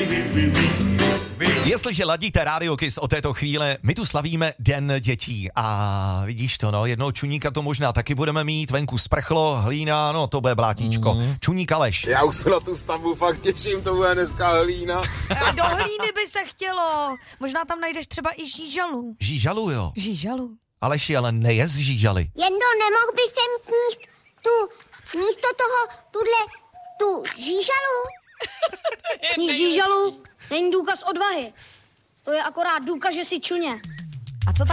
Jestliže ladíte Radio Kiss o této chvíle, my tu slavíme Den dětí a vidíš to, no, jednoho čuníka to možná taky budeme mít, venku sprchlo, hlína, no to bude blátíčko. Čuník Aleš. Já už se na tu stavbu fakt těším, to bude dneska hlína. A do hlíny by se chtělo. Možná tam najdeš třeba i žížalu. Žížalu, jo. Žížalu. Aleši, ale nejez žížaly. Jendo, nemohl by sem sníst místo toho, tu žížalu? Sníst žížalu není důkaz odvahy. To je akorát důkaz, že jsi čuně. A co